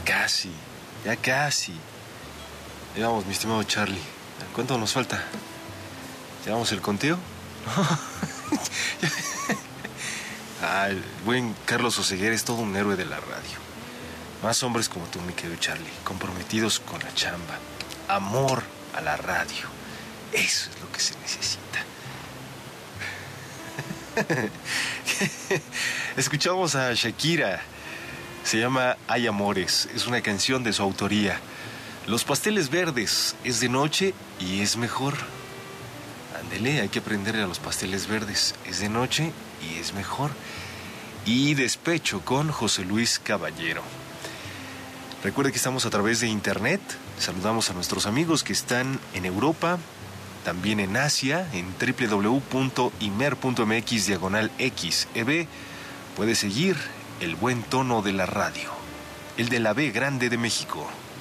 casi, ya casi. Ya vamos, mi estimado Charlie. ¿Cuánto nos falta? ¿Llevamos el conteo? El buen Carlos Oseguera es todo un héroe de la radio. Más hombres como tú, mi querido Charlie, comprometidos con la chamba. Amor a la radio. Eso es lo que se necesita. Escuchamos a Shakira. Se llama Hay Amores. Es una canción de su autoría. Los pasteles verdes. Es de noche y es mejor. Ándele, hay que aprenderle a los pasteles verdes. Es de noche y es mejor. Y Despecho con José Luis Caballero. Recuerde que estamos a través de internet. Saludamos a nuestros amigos que están en Europa, también en Asia, en www.imer.mx/xeb. Puede seguir el buen tono de la radio, el de la B grande de México.